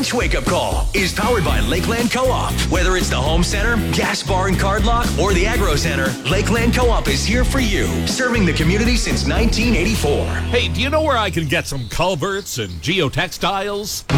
Ranch Wake Up Call is powered by Lakeland Co-op. Whether it's the home center, gas bar and card lock, or the agro center, Lakeland Co-op is here for you, serving the community since 1984. Hey, do you know where I can get some culverts and geotextiles?